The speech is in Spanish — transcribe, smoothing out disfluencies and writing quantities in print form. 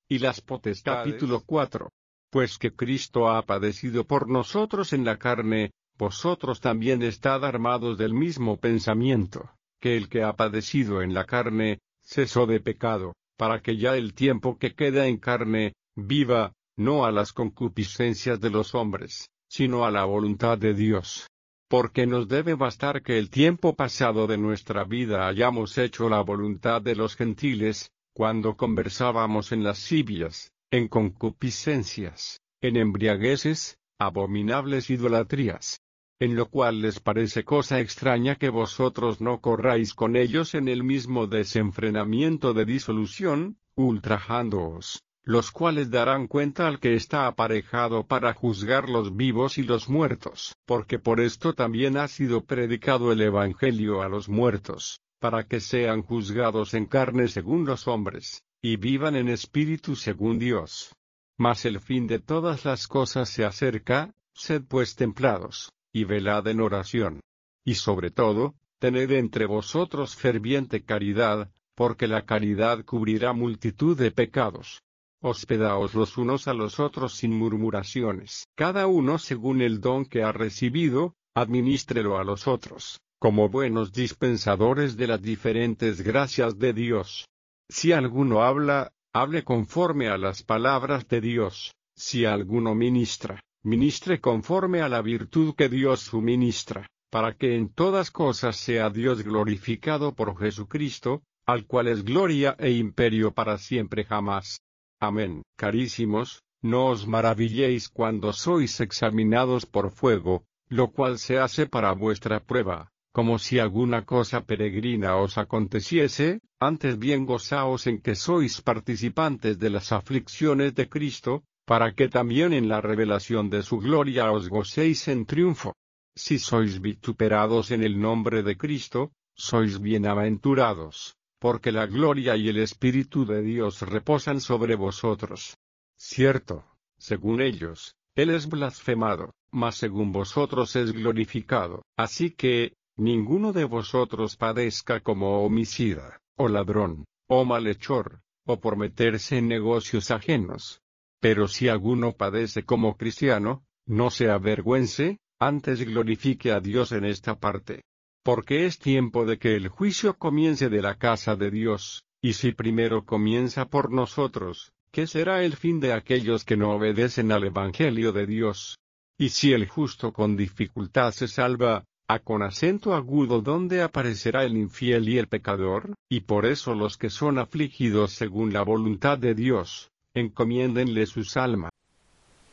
y las potestades. Capítulo 4. Pues que Cristo ha padecido por nosotros en la carne, vosotros también estad armados del mismo pensamiento, que el que ha padecido en la carne, cesó de pecado, para que ya el tiempo que queda en carne, viva, no a las concupiscencias de los hombres, sino a la voluntad de Dios. Porque nos debe bastar que el tiempo pasado de nuestra vida hayamos hecho la voluntad de los gentiles, cuando conversábamos en lascivias, en concupiscencias, en embriagueces, abominables idolatrías. En lo cual les parece cosa extraña que vosotros no corráis con ellos en el mismo desenfrenamiento de disolución, ultrajándoos, los cuales darán cuenta al que está aparejado para juzgar los vivos y los muertos. Porque por esto también ha sido predicado el Evangelio a los muertos, para que sean juzgados en carne según los hombres, y vivan en espíritu según Dios. Mas el fin de todas las cosas se acerca, sed pues templados, y velad en oración. Y sobre todo, tened entre vosotros ferviente caridad, porque la caridad cubrirá multitud de pecados. Hospedaos los unos a los otros sin murmuraciones. Cada uno según el don que ha recibido, adminístrelo a los otros, como buenos dispensadores de las diferentes gracias de Dios. Si alguno habla, hable conforme a las palabras de Dios. Si alguno ministra, ministre conforme a la virtud que Dios suministra, para que en todas cosas sea Dios glorificado por Jesucristo, al cual es gloria e imperio para siempre jamás. Amén. Carísimos, no os maravilléis cuando sois examinados por fuego, lo cual se hace para vuestra prueba, como si alguna cosa peregrina os aconteciese, antes bien gozaos en que sois participantes de las aflicciones de Cristo, para que también en la revelación de su gloria os gocéis en triunfo. Si sois vituperados en el nombre de Cristo, sois bienaventurados, porque la gloria y el Espíritu de Dios reposan sobre vosotros. Cierto, según ellos, Él es blasfemado, mas según vosotros es glorificado. Así que, ninguno de vosotros padezca como homicida, o ladrón, o malhechor, o por meterse en negocios ajenos. Pero si alguno padece como cristiano, no se avergüence, antes glorifique a Dios en esta parte. Porque es tiempo de que el juicio comience de la casa de Dios, y si primero comienza por nosotros, ¿qué será el fin de aquellos que no obedecen al Evangelio de Dios? Y si el justo con dificultad se salva, ¿a con acento agudo dónde aparecerá el infiel y el pecador? Y por eso los que son afligidos según la voluntad de Dios, encomiéndenle sus almas.